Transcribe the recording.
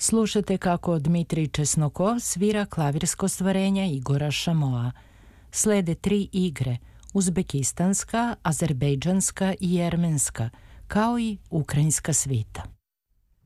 Slušajte kako Dmitrij Česnokov svira klavirsko stvarenja Igora Šamoa. Slede 3 igre, uzbekistanska, azerbejdžanska i jermenska, kao i ukrajinska svita.